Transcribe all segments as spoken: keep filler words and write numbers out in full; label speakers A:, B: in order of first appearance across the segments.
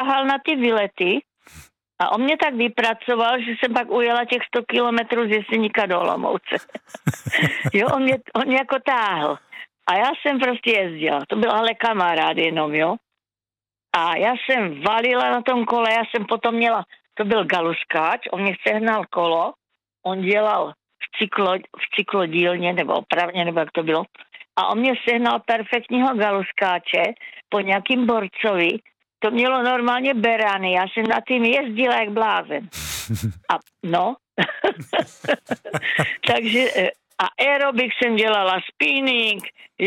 A: šáhal na ty výlety a on mě tak vypracoval, že jsem pak ujela těch sto kilometrů z Jeseníka do Olomouce. Jo, on mě, on mě jako táhl. A já jsem prostě jezdila. To byl ale kamarád jenom, jo. A já jsem valila na tom kole, já jsem potom měla, to byl galuskáč, on mě sehnal kolo, on dělal v, cyklo, v cyklodílně, nebo opravně, nebo jak to bylo. A on mě sehnal perfektního galuskáče po nějakým borcovi. To mělo normálně berány, já jsem na tím jezdila jak blázen. A no, takže a aerobik jsem dělala, spinning,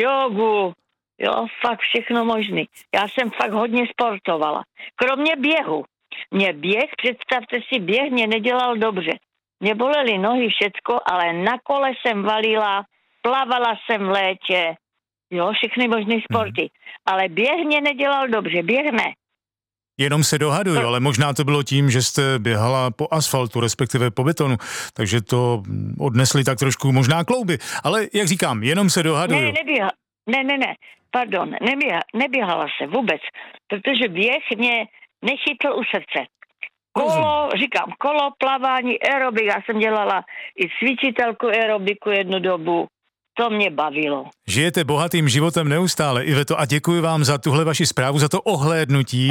A: jogu, jo, fakt všechno možný. Já jsem fakt hodně sportovala. Kromě běhu. Mě běh, představte si, běh mě nedělal dobře. Mě bolely nohy, všecko, ale na kole jsem valila, plavala jsem v létě, jo, všechny možný sporty. Hmm. Ale běh mě nedělal dobře, běh ne.
B: Jenom se dohaduju, ale možná to bylo tím, že jste běhala po asfaltu, respektive po betonu, takže to odnesli tak trošku možná klouby. Ale jak říkám, jenom se dohaduju.
A: Ne, neběha, ne, ne, ne, pardon, neběha, neběhala se vůbec, protože běh mě nechytl u srdce. Kolo, říkám, kolo, plavání, aerobik, já jsem dělala i cvičitelku aerobiku jednu dobu. To mě bavilo.
B: Žijete bohatým životem neustále, Iveto, a děkuji vám za tuhle vaši zprávu, za to ohlédnutí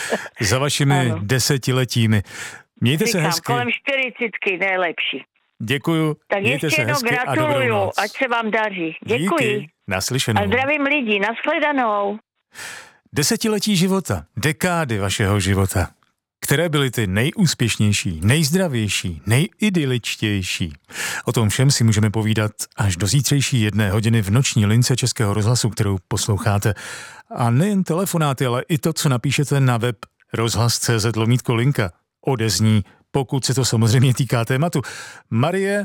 B: za vašimi ano. desetiletími. Mějte
A: Říkám,
B: se hezky.
A: kolem čtyřicítky nejlepší.
B: Děkuju.
A: Tak
B: Mějte
A: ještě jednou gratuluju, ať se vám daří. Děkuji.
B: Díky. Naslyšenou.
A: A zdravím lidi, nashledanou.
B: Desetiletí života, dekády vašeho života. Které byly ty nejúspěšnější, nejzdravější, nejidyličtější? O tom všem si můžeme povídat až do zítřejší jedné hodiny v noční lince Českého rozhlasu, kterou posloucháte. A nejen telefonáty, ale i to, co napíšete na web rozhlas tečka cé zet lomítko linka. Odezní, pokud se to samozřejmě týká tématu. Marie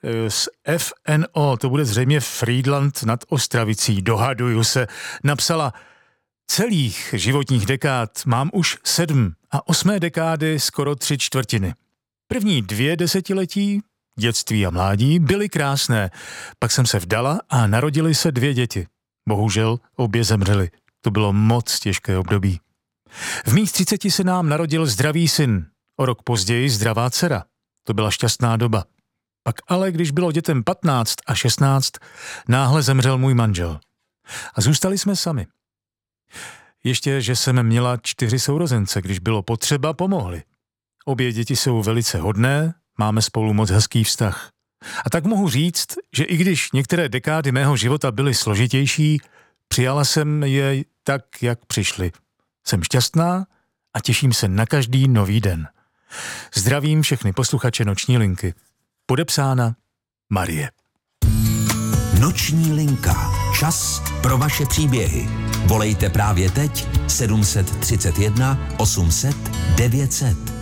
B: z F N O, to bude zřejmě Frýdlant nad Ostravicí, dohaduju se, napsala: celých životních dekád mám už sedm a osmé dekády skoro tři čtvrtiny. První dvě desetiletí, dětství a mládí, byly krásné. Pak jsem se vdala a narodily se dvě děti. Bohužel obě zemřely. To bylo moc těžké období. V mých třiceti se nám narodil zdravý syn. O rok později zdravá dcera. To byla šťastná doba. Pak ale, když bylo dětem patnáct a šestnáct, náhle zemřel můj manžel. A zůstali jsme sami. Ještě, že jsem měla čtyři sourozence, když bylo potřeba, pomohli. Obě děti jsou velice hodné, máme spolu moc hezký vztah. A tak mohu říct, že i když některé dekády mého života byly složitější, přijala jsem je tak, jak přišly. Jsem šťastná a těším se na každý nový den. Zdravím všechny posluchače Noční linky. Podepsána Marie.
C: Noční linka. Čas pro vaše příběhy. Volejte právě teď sedm set třicet jedna osm set devět set.